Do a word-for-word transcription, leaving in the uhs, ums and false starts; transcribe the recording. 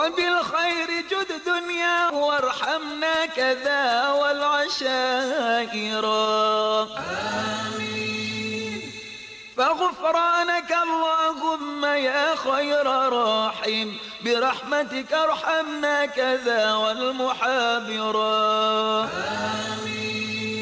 وبالخير جد دنيا وارحمنا كذا والعشائر. آمين. فغفرانك اللهم يا خير راحم برحمتك ارحمنا كذا والمحابرا. آمين.